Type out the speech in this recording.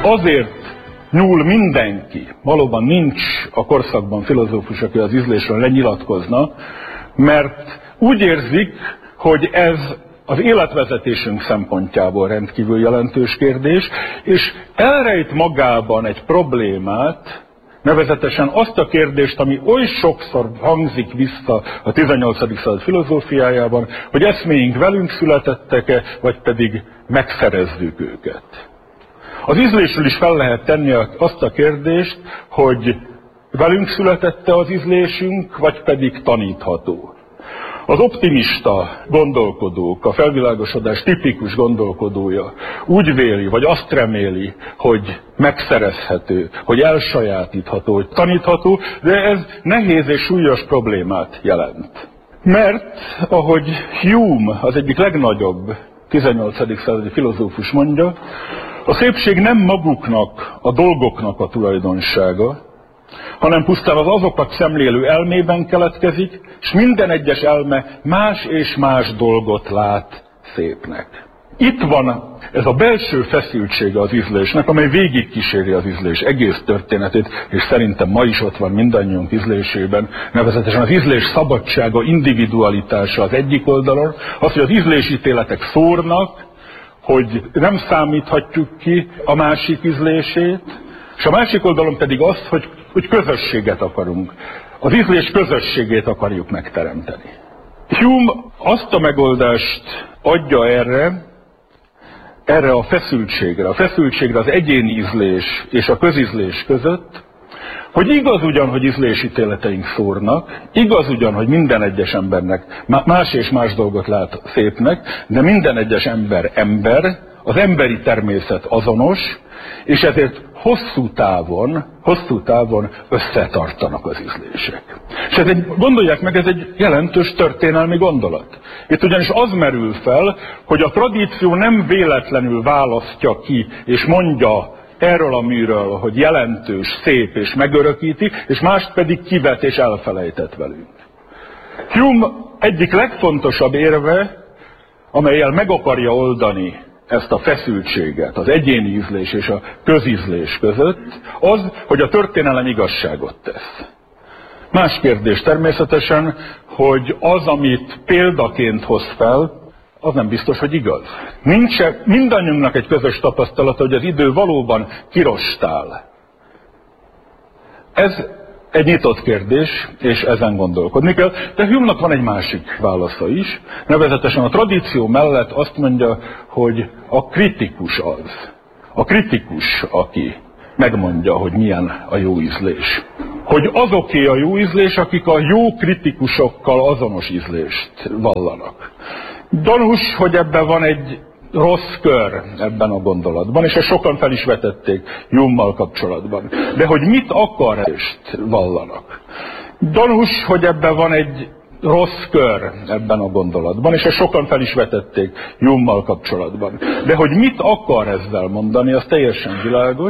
azért nyúl mindenki, valóban nincs a korszakban filozófus, aki az ízlésről lenyilatkozna, mert úgy érzik, hogy ez az életvezetésünk szempontjából rendkívül jelentős kérdés, és elrejt magában egy problémát, nevezetesen azt a kérdést, ami oly sokszor hangzik vissza a 18. század filozófiájában, hogy eszméink velünk születettek-e, vagy pedig megszerezzük őket. Az ízlésről is fel lehet tenni azt a kérdést, hogy velünk születette az ízlésünk, vagy pedig tanítható. Az optimista gondolkodók, a felvilágosodás tipikus gondolkodója úgy véli, vagy azt reméli, hogy megszerezhető, hogy elsajátítható, hogy tanítható, de ez nehéz és súlyos problémát jelent. Mert, ahogy Hume, az egyik legnagyobb 18. századi filozófus mondja, a szépség nem maguknak, a dolgoknak a tulajdonsága, hanem pusztán az azokat szemlélő elmében keletkezik, és minden egyes elme más és más dolgot lát szépnek. Itt van ez a belső feszültsége az ízlésnek, amely végigkíséri az ízlés egész történetét, és szerintem ma is ott van mindannyiunk ízlésében, nevezetesen az ízlés szabadsága, individualitása az egyik oldalon, az, hogy az ízlésítéletek szórnak, hogy nem számíthatjuk ki a másik ízlését, és a másik oldalon pedig az, hogy közösséget akarunk. Az ízlés közösségét akarjuk megteremteni. Hume azt a megoldást adja erre a feszültségre az egyéni ízlés és a közízlés között, hogy igaz ugyan, hogy ízlésítéleteink szórnak, igaz ugyan, hogy minden egyes embernek más és más dolgot lát szépnek, de minden egyes ember, az emberi természet azonos, és ezért hosszú távon összetartanak az ízlések. És gondolják meg, ez egy jelentős történelmi gondolat. Itt ugyanis az merül fel, hogy a tradíció nem véletlenül választja ki, és mondja erről a műről, hogy jelentős, szép és megörökíti, és mást pedig kivet és elfelejtett velünk. Hume egyik legfontosabb érve, amellyel meg akarja oldani ezt a feszültséget az egyéni ízlés és a közízlés között, az, hogy a történelem igazságot tesz. Más kérdés természetesen, hogy az, amit példaként hoz fel, az nem biztos, hogy igaz. Nincs mindannyiunknak egy közös tapasztalata, hogy az idő valóban kirostál. Ez egy nyitott kérdés, és ezen gondolkodni kell. De Hume-nak van egy másik válasza is, nevezetesen a tradíció mellett azt mondja, hogy a kritikus az. A kritikus, aki megmondja, hogy milyen a jó ízlés. Hogy azoké a jó ízlés, akik a jó kritikusokkal azonos ízlést vallanak. Gyanús, hogy ebben van egy rossz kör ebben a gondolatban, és ezt sokan fel is vetették Hume-mal kapcsolatban. De hogy mit akar ezt vallanak? Gyanús, hogy ebben van egy rossz kör ebben a gondolatban, és ezt sokan fel is vetették Hume-mal kapcsolatban. De hogy mit akar ezzel mondani, az teljesen világos.